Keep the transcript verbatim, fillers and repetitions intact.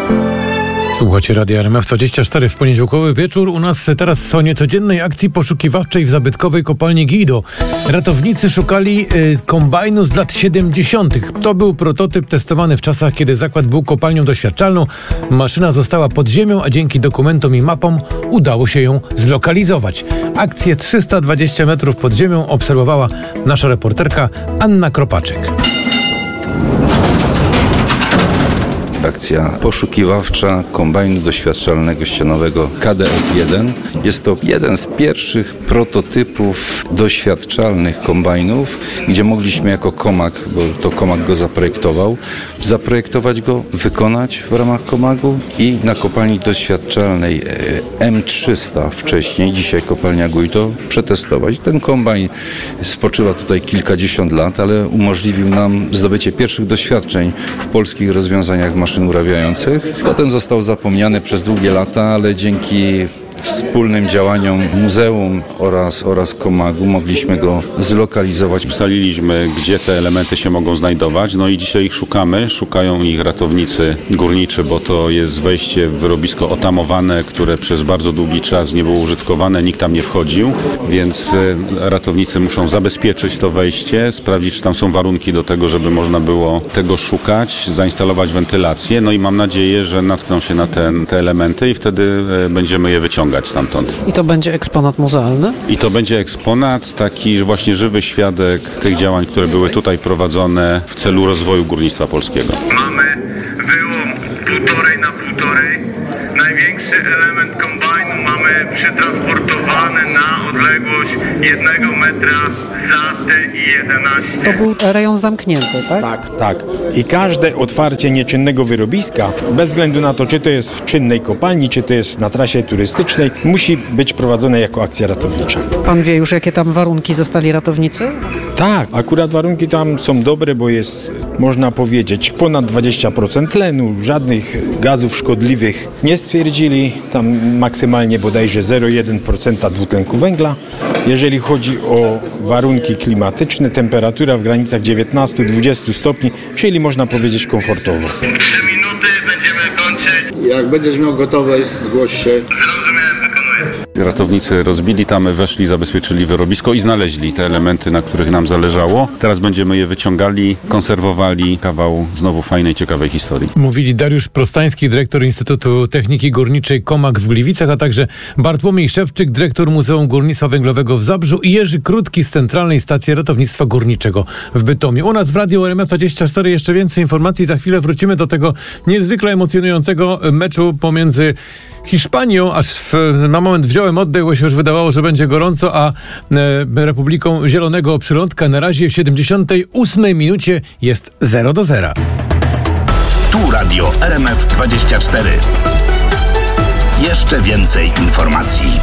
Słuchacie Radia R M F dwadzieścia cztery w poniedziałkowy wieczór. U nas teraz o niecodziennej akcji poszukiwawczej w zabytkowej kopalni Guido. Ratownicy szukali y, kombajnu z lat siedemdziesiątych. To był prototyp testowany w czasach, kiedy zakład był kopalnią doświadczalną. Maszyna została pod ziemią, a dzięki dokumentom i mapom udało się ją zlokalizować. Akcję trzysta dwadzieścia metrów pod ziemią obserwowała nasza reporterka Anna Kropaczek. Akcja poszukiwawcza kombajnu doświadczalnego ścianowego K D S jeden. Jest to jeden z pierwszych prototypów doświadczalnych kombajnów, gdzie mogliśmy jako Komag, bo to Komag go zaprojektował, zaprojektować go, wykonać w ramach Komagu i na kopalni doświadczalnej M trzysta wcześniej, dzisiaj kopalnia Guido, przetestować. Ten kombajn spoczywa tutaj kilkadziesiąt lat, ale umożliwił nam zdobycie pierwszych doświadczeń w polskich rozwiązaniach maszyn urabiających. Potem został zapomniany przez długie lata, ale dzięki wspólnym działaniom muzeum oraz, oraz Komagu mogliśmy go zlokalizować. Ustaliliśmy, gdzie te elementy się mogą znajdować, no i dzisiaj ich szukamy. Szukają ich ratownicy górniczy, bo to jest wejście w wyrobisko otamowane, które przez bardzo długi czas nie było użytkowane, nikt tam nie wchodził, więc ratownicy muszą zabezpieczyć to wejście, sprawdzić, czy tam są warunki do tego, żeby można było tego szukać, zainstalować wentylację, no i mam nadzieję, że natkną się na ten, te elementy i wtedy będziemy je wyciągać stamtąd. I to będzie eksponat muzealny? I to będzie eksponat, taki właśnie żywy świadek tych działań, które były tutaj prowadzone w celu rozwoju górnictwa polskiego. Mamy wyłom półtorej na półtorej. Największy element kombajnu mamy przetransportowany na odległość jednego metra za T I jedenaście. To był rejon zamknięty, tak? Tak, tak. I każde otwarcie nieczynnego wyrobiska, bez względu na to, czy to jest w czynnej kopalni, czy to jest na trasie turystycznej, musi być prowadzone jako akcja ratownicza. Pan wie już, jakie tam warunki zostali ratownicy? Tak, akurat warunki tam są dobre, bo jest, można powiedzieć, ponad dwadzieścia procent tlenu, żadnych gazów szkodliwych nie stwierdzili, tam maksymalnie bodajże zero przecinek jeden procent dwutlenku węgla. Jeżeli chodzi o warunki klimatyczne, temperatura w granicach dziewiętnaście do dwudziestu stopni, czyli można powiedzieć komfortowo. Trzy minuty, będziemy kończyć. Jak będziesz miał gotowe, zgłoś się. Zrozumiałem, wykonuję. Ratownicy rozbili tam, weszli, zabezpieczyli wyrobisko i znaleźli te elementy, na których nam zależało. Teraz będziemy je wyciągali, konserwowali. Kawał znowu fajnej, ciekawej historii. Mówili Dariusz Prostański, dyrektor Instytutu Techniki Górniczej Komag w Gliwicach, a także Bartłomiej Szewczyk, dyrektor Muzeum Górnictwa Węglowego w Zabrzu i Jerzy Krótki z Centralnej Stacji Ratownictwa Górniczego w Bytomiu. U nas w Radiu R M F dwadzieścia cztery jeszcze więcej informacji. Za chwilę wrócimy do tego niezwykle emocjonującego meczu pomiędzy Hiszpanią, aż w, na moment wziąłem oddech, bo się już wydawało, że będzie gorąco, a e, Republiką Zielonego Przylądka. Na razie w siedemdziesiątej ósmej minucie jest zero do zera. Tu Radio R M F dwadzieścia cztery. Jeszcze więcej informacji.